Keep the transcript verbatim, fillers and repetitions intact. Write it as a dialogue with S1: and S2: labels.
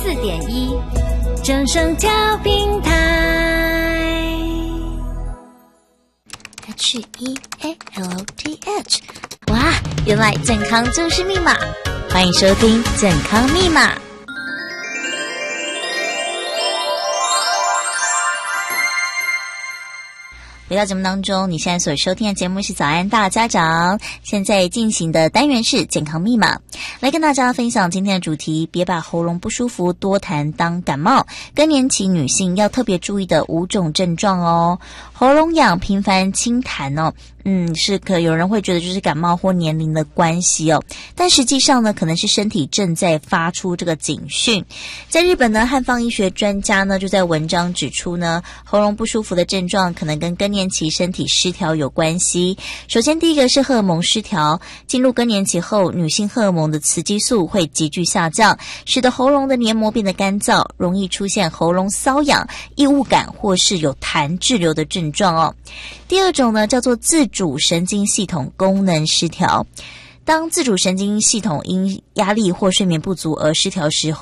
S1: 四点一，正声调频台
S2: H E A L T H， 哇，原来健康就是密码，欢迎收听健康密码。回到节目当中，你现在所收听的节目是早安大家长，现在进行的单元是健康密码，来跟大家分享今天的主题，别把喉咙不舒服多痰当感冒，更年期女性要特别注意的五种症状哦。喉咙痒频繁清痰哦，嗯，是可有人会觉得就是感冒或年龄的关系哦，但实际上呢，可能是身体正在发出这个警讯。在日本呢，汉方医学专家呢就在文章指出呢，喉咙不舒服的症状可能跟更年期身体失调有关系。首先第一个是荷尔蒙失调，进入更年期后，女性荷尔蒙的雌激素会急剧下降，使得喉咙的黏膜变得干燥，容易出现喉咙瘙痒、异物感或是有痰滞留的症状哦。第二种呢叫做自主神经系统功能失调，当自主神经系统因压力或睡眠不足而失调时，